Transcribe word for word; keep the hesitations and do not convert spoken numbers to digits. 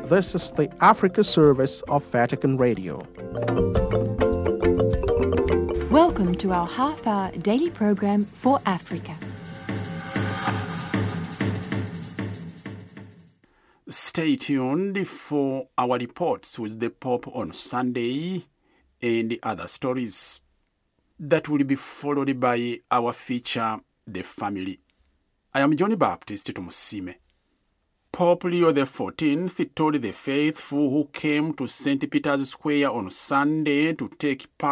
This is the Africa service of Vatican Radio. Welcome to our half-hour daily program for Africa. Stay tuned for our reports with the Pope on Sunday and other stories. That will be followed by our feature, The Family. I am Johnny Baptist Tumusime. Pope Leo the fourteenth told the faithful who came to Saint Peter's Square on Sunday to take part